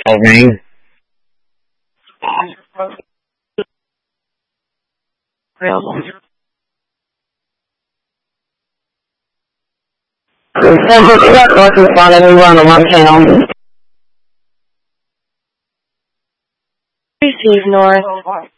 ring. Several truck buses following me around my town. Receive north.